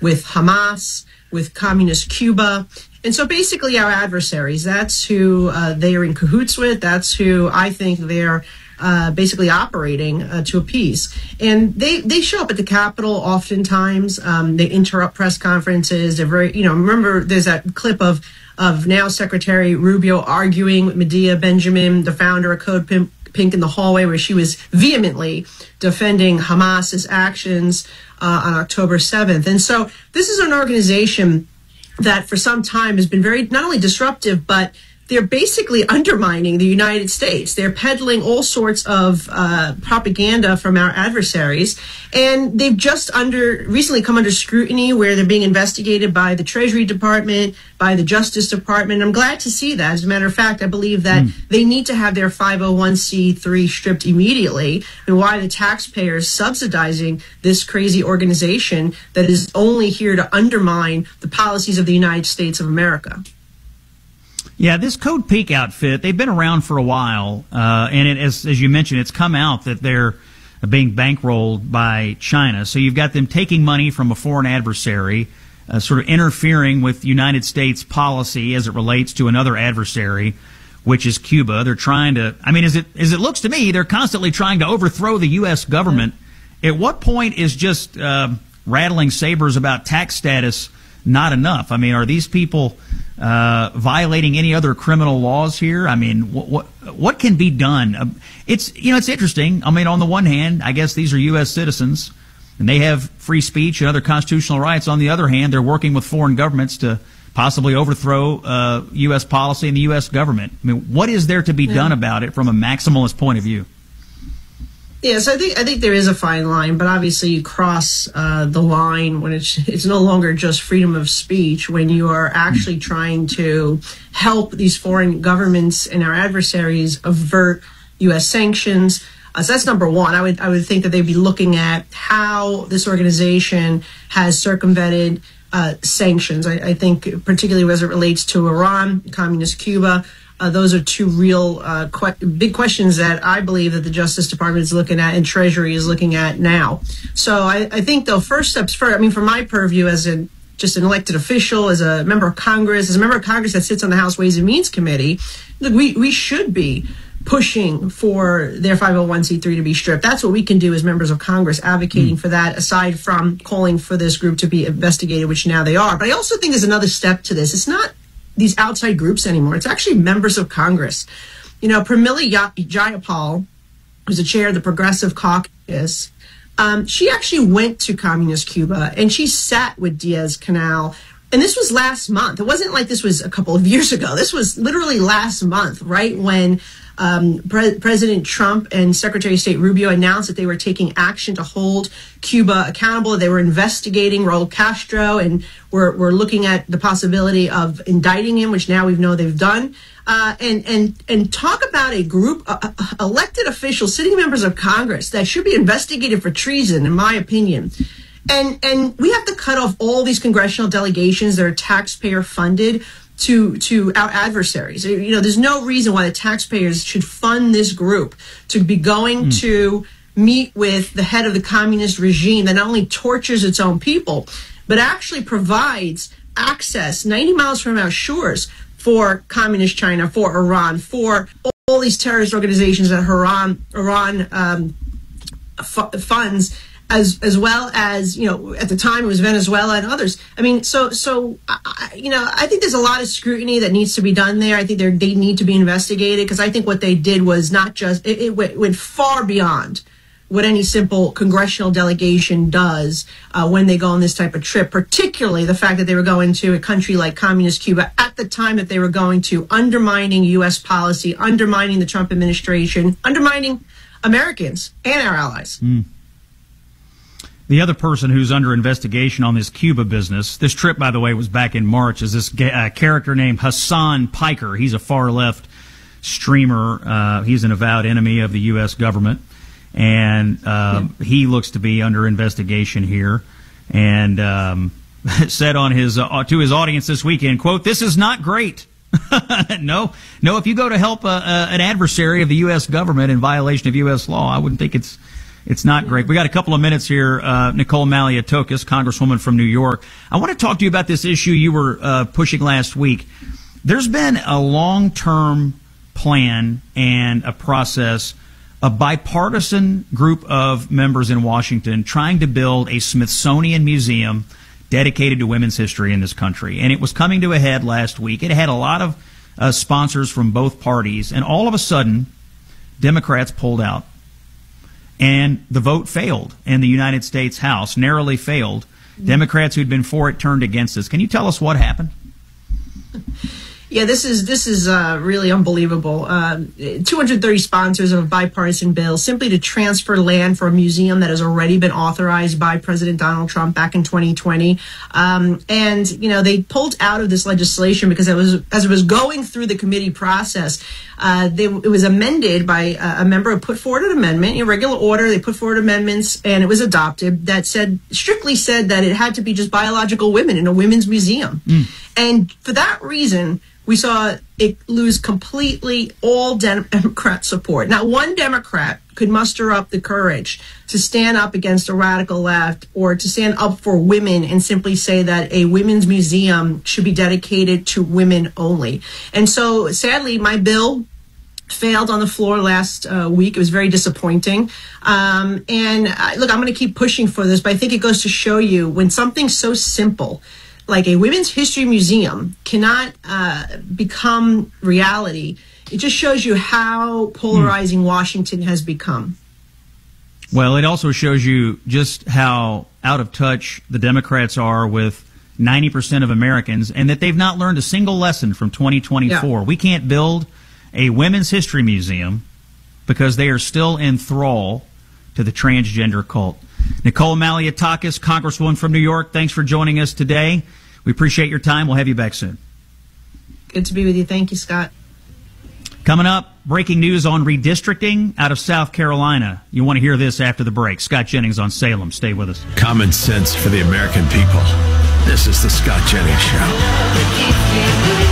with Hamas, with communist Cuba. And so basically our adversaries, that's who they are in cahoots with. That's who I think they're basically operating to appease. And they show up at the Capitol oftentimes. They interrupt press conferences. They're very, remember there's that clip of now Secretary Rubio arguing with Medea Benjamin, the founder of Code Pink, in the hallway, where she was vehemently defending Hamas's actions on October 7th. And so this is an organization that for some time has been very not only disruptive, but they're basically undermining the United States. They're peddling all sorts of propaganda from our adversaries. And they've just recently come under scrutiny where they're being investigated by the Treasury Department, by the Justice Department. I'm glad to see that. As a matter of fact, I believe that they need to have their 501c3 stripped immediately. And why the taxpayers subsidizing this crazy organization that is only here to undermine the policies of the United States of America. Yeah, this Code Pink outfit, they've been around for a while, and as you mentioned, it's come out that they're being bankrolled by China. So you've got them taking money from a foreign adversary, sort of interfering with United States policy as it relates to another adversary, which is Cuba. They're trying to, as it looks to me, they're constantly trying to overthrow the U.S. government. At what point is just rattling sabers about tax status not enough? Are these people violating any other criminal laws here? What can be done? It's interesting. On the one hand, I guess these are U.S. citizens and they have free speech and other constitutional rights. On the other hand, they're working with foreign governments to possibly overthrow U.S. policy and the U.S. government. What is there to be done about it from a maximalist point of view? Yes, I think there is a fine line, but obviously you cross the line when it's no longer just freedom of speech, when you are actually trying to help these foreign governments and our adversaries avert U.S. sanctions. So that's number one. I would think that they'd be looking at how this organization has circumvented sanctions. I think particularly as it relates to Iran, communist Cuba. Those are two real big questions that I believe that the Justice Department is looking at and Treasury is looking at now. So I think the first steps first, from my purview as just an elected official, as a member of Congress, that sits on the House Ways and Means Committee, look, we should be pushing for their 501c3 to be stripped. That's what we can do as members of Congress, advocating for that, aside from calling for this group to be investigated, which now they are. But I also think there's another step to this. It's not these outside groups anymore. It's actually members of Congress. Pramila Jayapal, who's the chair of the Progressive Caucus, she actually went to communist Cuba and she sat with Diaz-Canel. And this was last month. It wasn't like this was a couple of years ago. This was literally last month, right when President Trump and Secretary of State Rubio announced that they were taking action to hold Cuba accountable. They were investigating Raul Castro and were looking at the possibility of indicting him, which now we know they've done. And talk about a group elected officials, sitting members of Congress that should be investigated for treason, in my opinion. And we have to cut off all these congressional delegations that are taxpayer funded to our adversaries. There's no reason why the taxpayers should fund this group to be going to meet with the head of the communist regime that not only tortures its own people, but actually provides access 90 miles from our shores for communist China, for Iran, for all these terrorist organizations that Iran funds, as well as, at the time it was Venezuela and others. I think there's a lot of scrutiny that needs to be done there. I think they need to be investigated, because I think what they did was not just, it went far beyond what any simple congressional delegation does when they go on this type of trip, particularly the fact that they were going to a country like communist Cuba at the time that they were going to, undermining U.S. policy, undermining the Trump administration, undermining Americans and our allies. The other person who's under investigation on this Cuba business, this trip, by the way, was back in March, is this character named Hassan Piker. He's a far-left streamer. He's an avowed enemy of the U.S. government, and he looks to be under investigation here. And said on his to his audience this weekend, quote, "This is not great." No, if you go to help an adversary of the U.S. government in violation of U.S. law, I wouldn't think it's It's not great. We got a couple of minutes here. Nicole Malliotakis, Congresswoman from New York. I want to talk to you about this issue you were pushing last week. There's been a long-term plan and a process, a bipartisan group of members in Washington trying to build a Smithsonian museum dedicated to women's history in this country. And it was coming to a head last week. It had a lot of sponsors from both parties. And all of a sudden, Democrats pulled out. And the vote failed in the United States House, narrowly failed. Democrats who'd been for it turned against us. Can you tell us what happened? Yeah, this is really unbelievable. 230 sponsors of a bipartisan bill simply to transfer land for a museum that has already been authorized by President Donald Trump back in 2020. And, you know, they pulled out of this legislation because as it was going through the committee process, it was amended by a member who put forward an amendment, in regular order. They put forward amendments and it was adopted that strictly said that it had to be just biological women in a women's museum. And for that reason, we saw it lose completely all Democrat support. Not one Democrat could muster up the courage to stand up against a radical left or to stand up for women and simply say that a women's museum should be dedicated to women only. And so, sadly, my bill failed on the floor last week. It was very disappointing. Look, I'm going to keep pushing for this, but I think it goes to show you when something so simple like a women's history museum cannot become reality, it just shows you how polarizing Washington has become. Well, it also shows you just how out of touch the Democrats are with 90% of Americans and that they've not learned a single lesson from 2024. Yeah. We can't build a women's history museum because they are still in thrall to the transgender cult. Nicole Malliotakis, Congresswoman from New York, thanks for joining us today. We appreciate your time. We'll have you back soon. Good to be with you. Thank you, Scott. Coming up, breaking news on redistricting out of South Carolina. You want to hear this after the break. Scott Jennings on Salem. Stay with us. Common sense for the American people. This is the Scott Jennings Show.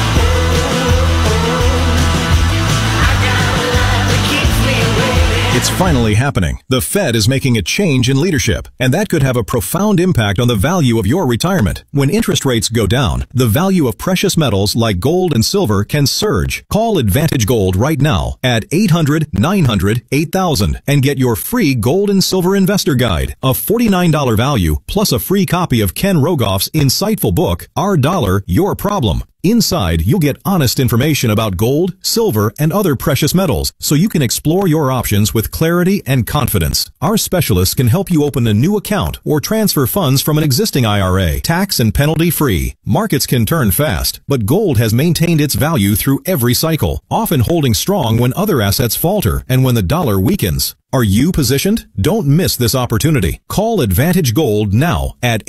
It's finally happening. The Fed is making a change in leadership, and that could have a profound impact on the value of your retirement. When interest rates go down, the value of precious metals like gold and silver can surge. Call Advantage Gold right now at 800-900-8000 and get your free gold and silver investor guide, a $49 value plus a free copy of Ken Rogoff's insightful book, Our Dollar, Your Problem. Inside, you'll get honest information about gold, silver, and other precious metals, so you can explore your options with clarity and confidence. Our specialists can help you open a new account or transfer funds from an existing IRA, tax and penalty free. Markets can turn fast, but gold has maintained its value through every cycle, often holding strong when other assets falter and when the dollar weakens. Are you positioned? Don't miss this opportunity. Call Advantage Gold now at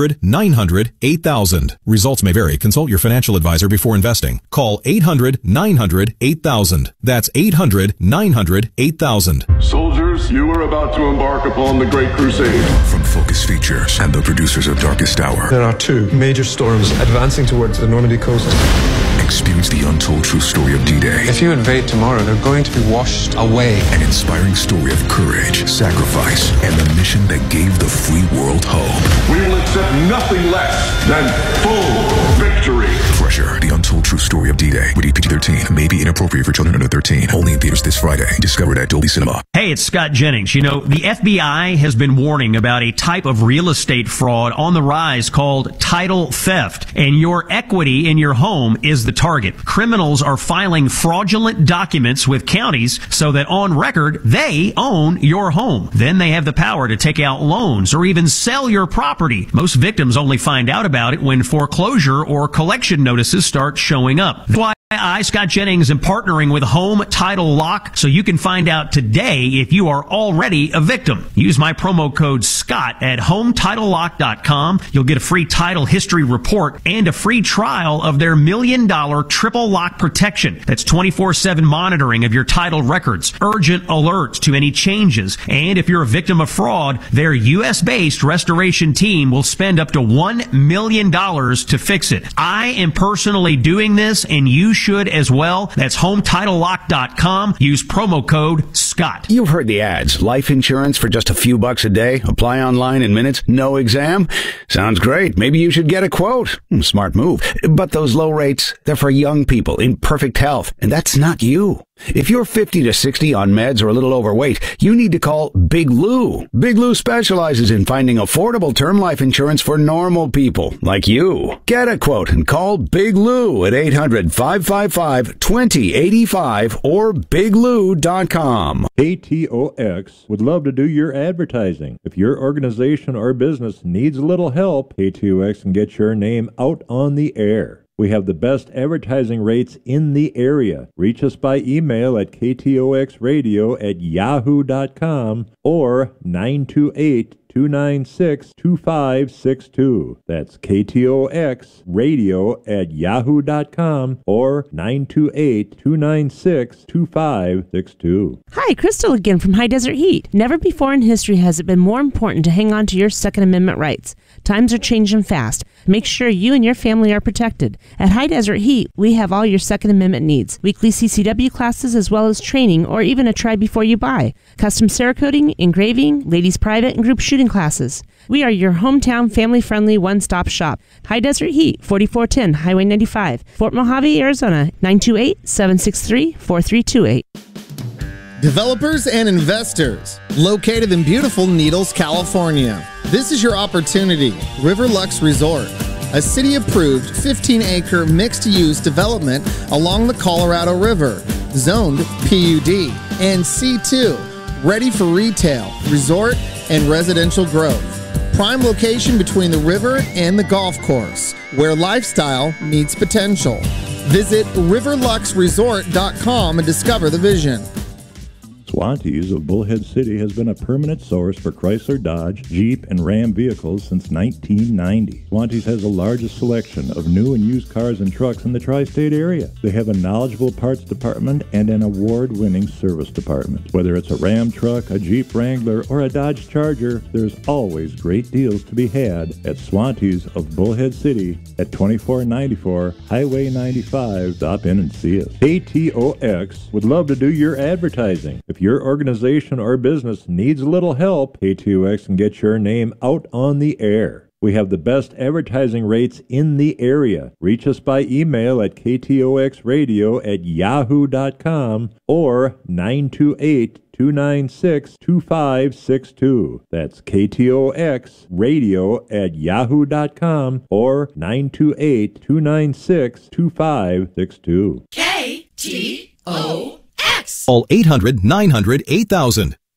800-900-8000. Results may vary. Consult your financial advisor before investing. Call 800-900-8000. That's 800-900-8000. Soldiers, you are about to embark upon the Great Crusade. From Focus Features and the producers of Darkest Hour. There are two major storms advancing towards the Normandy coast. Experience the untold true story of D-Day. If you invade tomorrow, they're going to be washed away. An inspiring story of courage, sacrifice, and the mission that gave the free world hope. We will accept nothing less than full victory. Crusher, the untold true story of D-Day. Rated PG-13. May be inappropriate for children under 13. Only in theaters this Friday. Discovered at Dolby Cinema. Hey, it's Scott Jennings. You know, the FBI has been warning about a type of real estate fraud on the rise called title theft. And your equity in your home is the target. Criminals are filing fraudulent documents with counties so that on record, they own your home. Then they have the power to take out loans or even sell your property. Most victims only find out about it when foreclosure or collection notices start showing up. That's why I, Scott Jennings, am partnering with Home Title Lock so you can find out today if you are already a victim. Use my promo code SCOTT at HomeTitleLock.com. You'll get a free title history report and a free trial of their $1 million triple lock protection. That's 24/7 monitoring of your title records, urgent alerts to any changes, and if you're a victim of fraud, their U.S.-based restoration team will spend up to $1 million to fix it. I am personally doing this, and you should as well. That's HomeTitleLock.com. Use promo code SCOTT. Scott. You've heard the ads. Life insurance for just a few bucks a day. Apply online in minutes. No exam. Sounds great. Maybe you should get a quote. Smart move. But those low rates, they're for young people in perfect health. And that's not you. If you're 50 to 60 on meds or a little overweight, you need to call Big Lou. Big Lou specializes in finding affordable term life insurance for normal people like you. Get a quote and call Big Lou at 800-555-2085 or biglou.com. KTOX would love to do your advertising. If your organization or business needs a little help, KTOX can get your name out on the air. We have the best advertising rates in the area. Reach us by email at ktoxradio@yahoo.com or 928-296-2562. That's ktoxradio@yahoo.com or 928-296-2562. Hi, Crystal again from High Desert Heat. Never before in history has it been more important to hang on to your Second Amendment rights. Times are changing fast. Make sure you and your family are protected. At High Desert Heat, we have all your Second Amendment needs. Weekly CCW classes as well as training or even a try before you buy. Custom Cerakoting, engraving, ladies private and group shooting classes. We are your hometown family-friendly one-stop shop. High Desert Heat, 4410 Highway 95, Fort Mojave, Arizona, 928-763-4328. Developers and investors, located in beautiful Needles, California. This is your opportunity. Riverlux Resort, a city-approved 15-acre mixed-use development along the Colorado River, zoned PUD and C2, ready for retail, resort, and residential growth. Prime location between the river and the golf course, where lifestyle meets potential. Visit riverluxresort.com and discover the vision. Swantees of Bullhead City has been a permanent source for Chrysler, Dodge, Jeep, and Ram vehicles since 1990. Swantees has the largest selection of new and used cars and trucks in the tri-state area. They have a knowledgeable parts department and an award-winning service department. Whether it's a Ram truck, a Jeep Wrangler, or a Dodge Charger, there's always great deals to be had at Swantees of Bullhead City at 2494 Highway 95. Stop in and see us. KTOX would love to do your advertising. If your organization or business needs a little help, KTOX can get your name out on the air. We have the best advertising rates in the area. Reach us by email at ktoxradio@yahoo.com or 928-296-2562. That's ktoxradio@yahoo.com or 928-296-2562. KTOX. Call 800-900-8000.